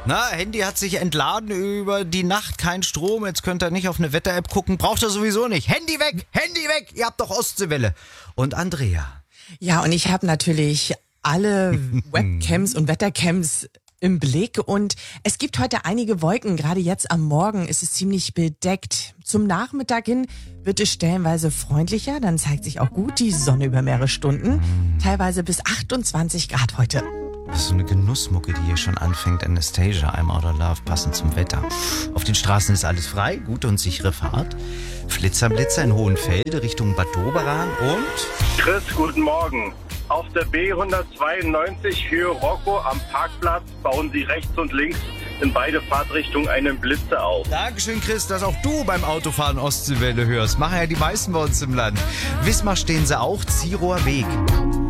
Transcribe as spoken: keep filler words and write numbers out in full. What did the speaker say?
Na, Handy hat sich entladen über die Nacht, kein Strom, jetzt könnt ihr nicht auf eine Wetter-App gucken, braucht ihr sowieso nicht. Handy weg, Handy weg, ihr habt doch Ostseewelle. Und Andrea? Ja, und ich habe natürlich alle Webcams und Wettercams im Blick und es gibt heute einige Wolken. Gerade jetzt am Morgen ist es ziemlich bedeckt. Zum Nachmittag hin wird es stellenweise freundlicher. Dann zeigt sich auch gut die Sonne über mehrere Stunden. Teilweise bis achtundzwanzig Grad heute. Das ist so eine Genussmucke, die hier schon anfängt. Anastasia, I'm Out of Love, passend zum Wetter. Auf den Straßen ist alles frei, gute und sichere Fahrt. Flitzerblitzer in Hohenfelde Richtung Bad Doberan und... Chris, guten Morgen. Auf der B hundertzweiundneunzig Höhe Rocco am Parkplatz bauen Sie rechts und links in beide Fahrtrichtungen einen Blitzer auf. Dankeschön, Chris, dass auch du beim Autofahren Ostseewelle hörst. Machen ja die meisten bei uns im Land. Wismar stehen sie auch, Zierower Weg.